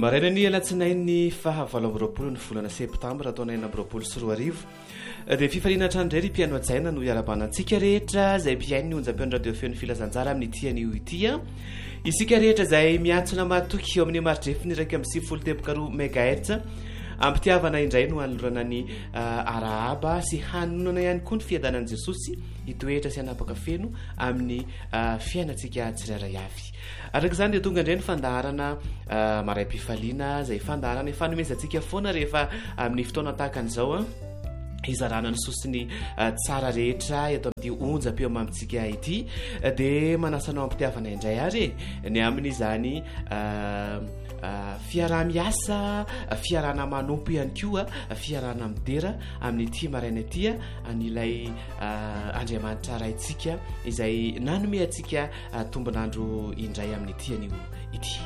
maraina ny alatsinainy fahavaloamroapolo ny volana septambra taona 2024 dia fifaliana trano indray ry mpiaino ajaina no iarabanantsika rehetra izay mpiaino ny onjam-peon'ny radio feon'ny filazanjara amin'ny tian'io ity isika rehetra izay miantsona matoky eo amin'ny maridrefiny iraika amin'ny 70.4 megahertz ampitiavana indray no hanolorana ny arahaba sy hanonana ihany koa ny fiadanan'i Jesosy hitoetra sy hanapaka feno amin'ny fiainantsika tsirairay avy. Araka izany dia tonga indray ny fandaharana maraim-pifaliana izay fandaharana efanomezantsika foana rehefa amin'ny fotoana tahaka an'izao izarana ny sosiny tsara rehetra eto amin'ity onjam-peo mamitsika ity dia manasanao ampitiavana indray ary ny amin'izany fiarah-miasa, fiarahana manompo ihany koa, fiarahana midera amin'ity maraina ity an'ilay Andriamanitra raintsika izay nanome antsika tombonandro indray amin'ity anio ity.